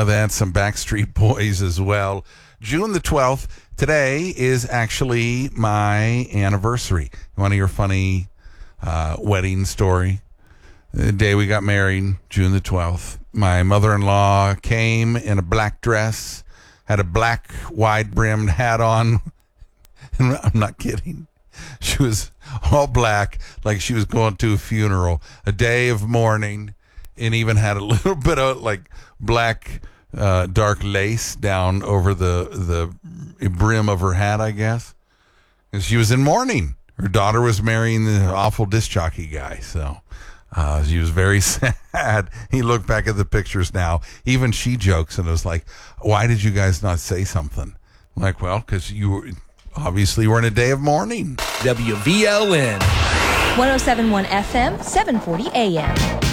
of that, some Backstreet Boys as well. June the 12th, today is actually my anniversary. You want to hear a funny wedding story? The day we got married, June the 12th, my mother-in-law came in a black dress, had a black wide-brimmed hat on. And I'm not kidding. She was all black, like she was going to a funeral, a day of mourning, and even had a little bit of like black dark lace down over the brim of her hat, I guess. And she was in mourning. Her daughter was marrying the awful disc jockey guy, so she was very sad. He looked back at the pictures now. Even she jokes and was like, why did you guys not say something? I'm like, well, because you obviously were in a day of mourning. WVLN 107.1 FM, 740 AM.